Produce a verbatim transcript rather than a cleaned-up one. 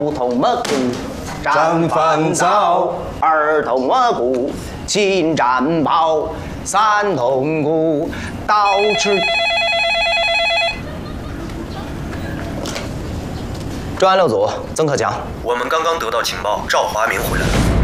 梧桐蘑菇长烦躁， 儿童蘑菇金战袍，三通菇倒吃。专案六组，曾克强。 我们刚刚得到情报，赵华明回来了。